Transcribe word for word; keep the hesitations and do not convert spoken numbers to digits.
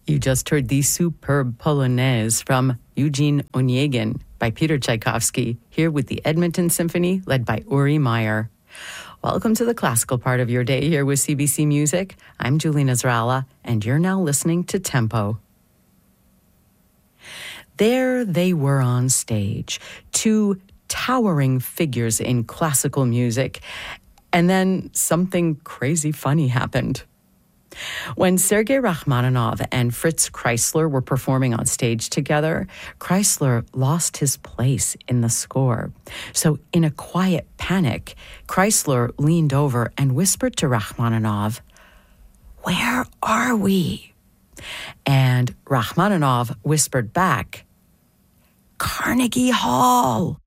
You just heard the superb Polonaise from Eugene Onegin by Peter Tchaikovsky, here with the Edmonton Symphony, led by Uri Meyer. Welcome to the classical part of your day here with C B C Music. I'm Julie Nasrallah, and you're now listening to Tempo. There they were on stage, two towering figures in classical music, and then something crazy funny happened. When Sergei Rachmaninoff and Fritz Kreisler were performing on stage together, Kreisler lost his place in the score. So in a quiet panic, Kreisler leaned over and whispered to Rachmaninoff, "Where are we?" And Rachmaninoff whispered back, "Carnegie Hall."